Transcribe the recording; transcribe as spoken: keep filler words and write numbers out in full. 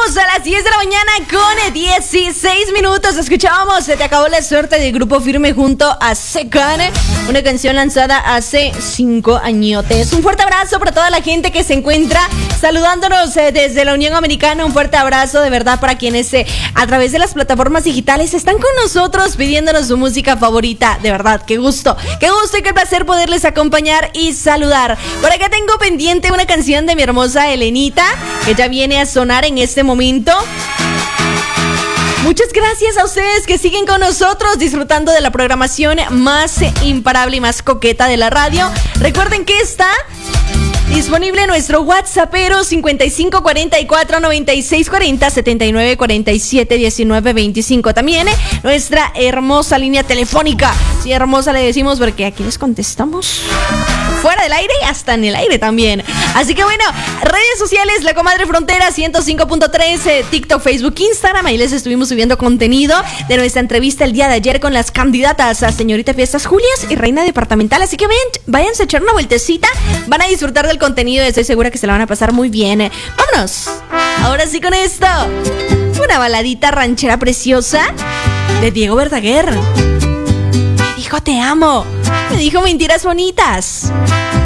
Llegamos a las diez de la mañana con dieciséis minutos. Escuchábamos Se te acabó la suerte del Grupo Firme junto a Secan, una canción lanzada hace cinco añotes. Un fuerte abrazo para toda la gente que se encuentra saludándonos desde la Unión Americana. Un fuerte abrazo de verdad para quienes eh, a través de las plataformas digitales están con nosotros pidiéndonos su música favorita. De verdad, qué gusto, qué gusto y qué placer poderles acompañar y saludar. Por acá tengo pendiente una canción de mi hermosa Elenita que ya viene a sonar en este momento. Muchas gracias a ustedes que siguen con nosotros disfrutando de la programación más imparable y más coqueta de la radio. Recuerden que está disponible nuestro WhatsAppero cincuenta y cinco cuarenta y cuatro noventa y seis cuarenta setenta y nueve cuarenta y siete diecinueve veinticinco. También eh, nuestra hermosa línea telefónica. Sí, hermosa le decimos porque aquí les contestamos fuera del aire y hasta en el aire también. Así que bueno, redes sociales, La Comadre Frontera ciento cinco punto tres, eh, TikTok, Facebook, Instagram. Ahí les estuvimos subiendo contenido de nuestra entrevista el día de ayer con las candidatas a Señorita Fiestas Julias y Reina Departamental. Así que ven, váyanse a echar una vueltecita. Van a disfrutar del contenido, estoy segura que se la van a pasar muy bien. eh. Vámonos, ahora sí con esto. Una baladita ranchera preciosa de Diego Verdaguer. Me dijo te amo, me dijo mentiras bonitas.